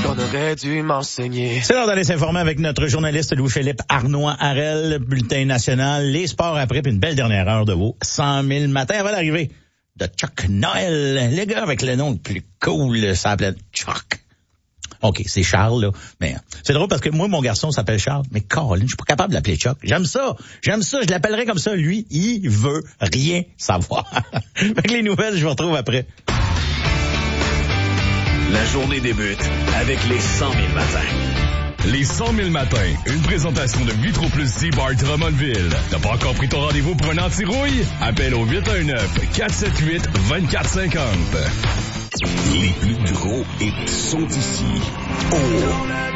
qu'on aurait dû m'enseigner. C'est l'heure d'aller s'informer avec notre journaliste Louis-Philippe Arnois-Harel, bulletin national, les sports après, puis une belle dernière heure de vos 100 000 matins avant l'arrivée de Chuck Noël. Les gars avec le nom le plus cool, ça s'appelait Chuck. OK, c'est Charles, là. Mais c'est drôle parce que moi, mon garçon s'appelle Charles, mais Colin, je suis pas capable de l'appeler Chuck. J'aime ça, je l'appellerai comme ça. Lui, il veut rien savoir. Avec les nouvelles, je vous retrouve après. La journée débute avec les 100 000 matins. Les 100 000 matins, une présentation de Vitro Plus C-Bar Drummondville. T'as pas encore pris ton rendez-vous pour un anti-rouille? Appelle au 819-478-2450. Les plus gros hits sont ici. Oh!